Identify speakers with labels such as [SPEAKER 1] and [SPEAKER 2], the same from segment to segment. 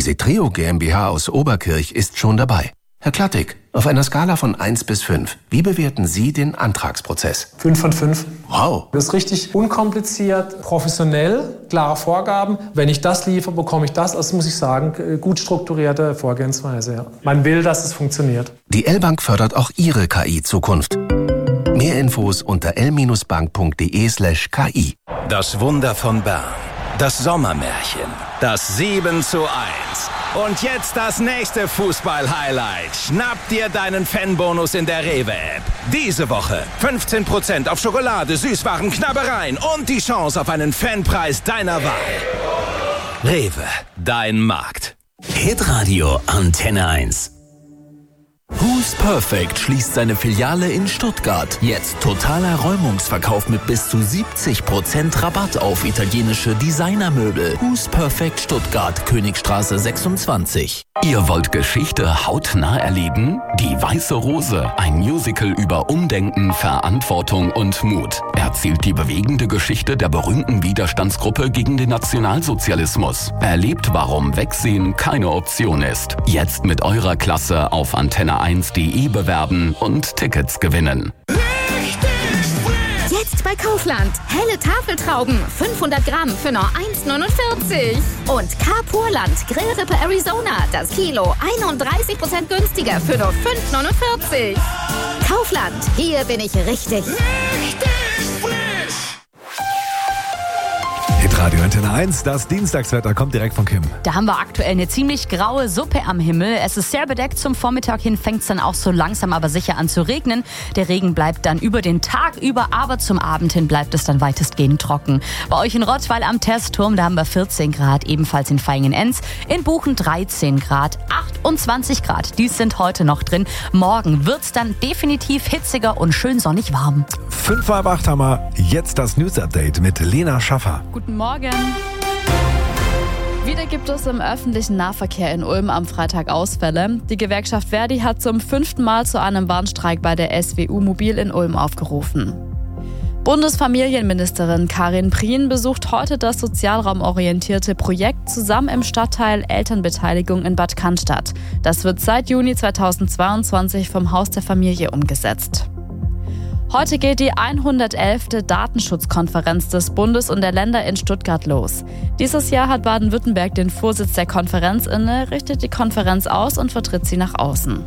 [SPEAKER 1] Setreo GmbH aus Oberkirch ist schon dabei. Herr Klattig, auf einer Skala von 1 bis 5, wie bewerten Sie den Antragsprozess?
[SPEAKER 2] 5 von 5.
[SPEAKER 1] Wow.
[SPEAKER 2] Das ist richtig unkompliziert, professionell, klare Vorgaben. Wenn ich das liefere, bekomme ich das. Also muss ich sagen, gut strukturierte Vorgehensweise. Ja. Man will, dass es funktioniert.
[SPEAKER 1] Die L-Bank fördert auch Ihre KI-Zukunft. Mehr Infos unter l-bank.de/ki.
[SPEAKER 3] Das Wunder von Bern. Das Sommermärchen. Das 7:1. Und jetzt das nächste Fußball-Highlight. Schnapp dir deinen Fanbonus in der Rewe-App. Diese Woche 15% auf Schokolade, Süßwaren, Knabbereien und die Chance auf einen Fanpreis deiner Wahl. Rewe, dein Markt.
[SPEAKER 4] Hitradio Antenne 1. Who's Perfect schließt seine Filiale in Stuttgart. Jetzt totaler Räumungsverkauf mit bis zu 70% Rabatt auf italienische Designermöbel. Who's Perfect Stuttgart, Königstraße 26. Ihr wollt Geschichte hautnah erleben? Die Weiße Rose, ein Musical über Umdenken, Verantwortung und Mut. Erzählt die bewegende Geschichte der berühmten Widerstandsgruppe gegen den Nationalsozialismus. Erlebt, warum Wegsehen keine Option ist. Jetzt mit eurer Klasse auf antenne1.de bewerben und Tickets gewinnen.
[SPEAKER 5] Jetzt bei Kaufland. Helle Tafeltrauben, 500 Gramm für nur 1,49. Und Carpurland Grillrippe Arizona, das Kilo 31% günstiger für nur 5,49. Kaufland, hier bin ich richtig.
[SPEAKER 6] Radio Antenne 1, das Dienstagswetter kommt direkt von Kim.
[SPEAKER 7] Da haben wir aktuell eine ziemlich graue Suppe am Himmel. Es ist sehr bedeckt. Zum Vormittag hin fängt es dann auch so langsam aber sicher an zu regnen. Der Regen bleibt dann über den Tag über, aber zum Abend hin bleibt es dann weitestgehend trocken. Bei euch in Rottweil am Testturm, da haben wir 14 Grad, ebenfalls in Vaihingen-Enz. In Buchen 13 Grad, 28 Grad. Die sind heute noch drin. Morgen wird es dann definitiv hitziger und schön sonnig warm.
[SPEAKER 6] 7:55 haben wir jetzt das News-Update mit Lena Schaffer.
[SPEAKER 8] Guten Morgen. Wieder gibt es im öffentlichen Nahverkehr in Ulm am Freitag Ausfälle. Die Gewerkschaft Verdi hat zum 5. Mal zu einem Warnstreik bei der SWU Mobil in Ulm aufgerufen. Bundesfamilienministerin Karin Prien besucht heute das sozialraumorientierte Projekt Zusammen im Stadtteil Elternbeteiligung in Bad Cannstatt. Das wird seit Juni 2022 vom Haus der Familie umgesetzt. Heute geht die 111. Datenschutzkonferenz des Bundes und der Länder in Stuttgart los. Dieses Jahr hat Baden-Württemberg den Vorsitz der Konferenz inne, richtet die Konferenz aus und vertritt sie nach außen.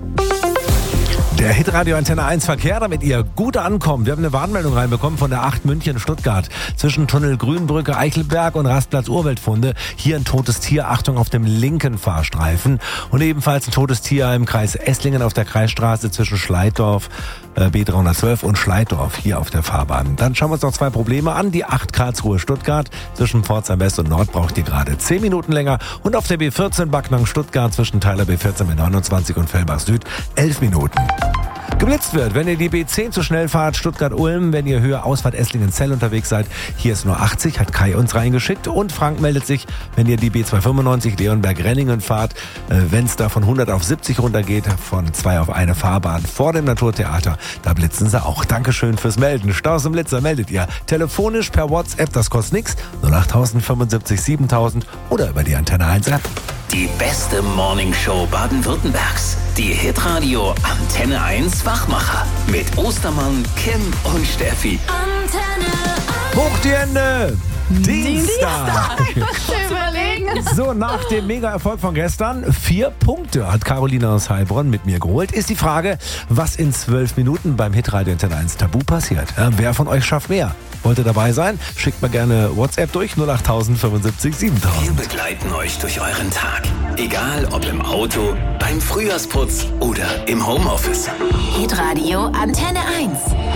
[SPEAKER 6] Der Hitradio Antenne 1 Verkehr, damit ihr gut ankommt. Wir haben eine Warnmeldung reinbekommen von der 8 München Stuttgart. Zwischen Tunnel Grünbrücke Eichelberg und Rastplatz Urweltfunde. Hier ein totes Tier, Achtung auf dem linken Fahrstreifen. Und ebenfalls ein totes Tier im Kreis Esslingen auf der Kreisstraße zwischen Schleiddorf, B312 und Schleiddorf hier auf der Fahrbahn. Dann schauen wir uns noch 2 Probleme an. Die 8 Karlsruhe Stuttgart zwischen Pforzheim West und Nord braucht ihr gerade 10 Minuten länger. Und auf der B14 Backnang Stuttgart zwischen Teiler B14 mit 29 und Fellbach Süd 11 Minuten. Geblitzt wird, wenn ihr die B10 zu schnell fahrt, Stuttgart-Ulm, wenn ihr Höhe Ausfahrt Esslingen-Zell unterwegs seid. Hier ist nur 80, hat Kai uns reingeschickt. Und Frank meldet sich, wenn ihr die B295 Leonberg-Renningen fahrt, wenn es da von 100 auf 70 runtergeht, von 2 auf eine Fahrbahn vor dem Naturtheater, da blitzen sie auch. Dankeschön fürs Melden. Staus im Blitzer meldet ihr telefonisch per WhatsApp, das kostet nichts, 08000 75 7000 oder über die Antenne 1 App.
[SPEAKER 4] Die beste Morningshow Baden-Württembergs. Die Hitradio Antenne 1 Wachmacher. Mit Ostermann, Kim und Steffi.
[SPEAKER 5] Antenne 1.
[SPEAKER 6] Hoch die Hände! Dienstag!
[SPEAKER 8] Überlegen.
[SPEAKER 6] So, nach dem Mega-Erfolg von gestern, 4 Punkte hat Caroline aus Heilbronn mit mir geholt. Ist die Frage, was in 12 Minuten beim Hitradio Antenne 1 Tabu passiert. Wer von euch schafft mehr? Wollt ihr dabei sein? Schickt mal gerne WhatsApp durch 08000 75 7000.
[SPEAKER 4] Wir begleiten euch durch euren Tag. Egal ob im Auto, beim Frühjahrsputz oder im Homeoffice.
[SPEAKER 5] Hitradio Antenne 1.